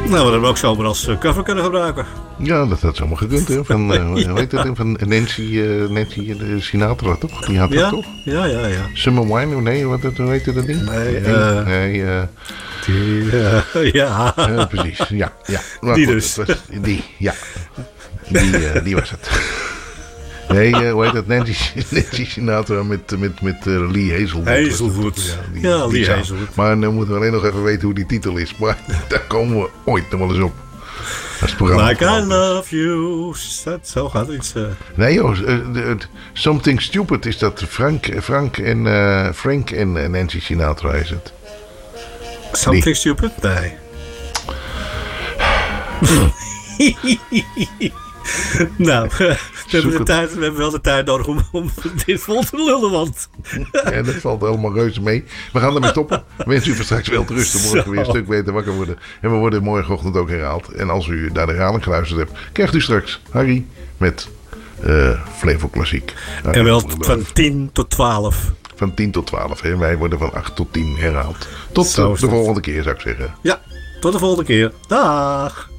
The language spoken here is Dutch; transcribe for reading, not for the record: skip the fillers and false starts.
Nou, we hebben ook zomaar als cover kunnen gebruiken. Ja, dat had zomaar gekund, hè. Van, hoe heet het? Van Nancy Sinatra, toch? Die had dat toch? Ja. Summer Wine? Nee, hoe heet dat ding? Ja. Precies, ja. Maar Die goed, dus. het was, die was het. Nee, hoe heet dat? Nancy Sinatra met Lee Hazelwood. Hazelwood. Ja, Lee Hazelwood. Maar nu moeten we alleen nog even weten hoe die titel is. Maar daar komen we ooit nog wel eens op. Als het programma Like I love you. Zo gaat iets. Nee joh, Something Stupid is dat. Frank en Nancy Sinatra is het. Something Stupid? Nee. Nou, we hebben wel de tijd nodig om dit vol te lullen, want... Ja, dat valt helemaal reuze mee. We gaan ermee stoppen. Wens u voor straks wel te rusten. Morgen weer een stuk beter wakker worden. En we worden morgenochtend ook herhaald. En als u naar de herhaling geluisterd hebt, krijgt u straks Harry met Flevo Klassiek. En wel van 10 tot 12. Van 10 tot 12. En wij worden van 8 tot 10 herhaald. Tot de volgende keer, zou ik zeggen. Ja, tot de volgende keer. Dag!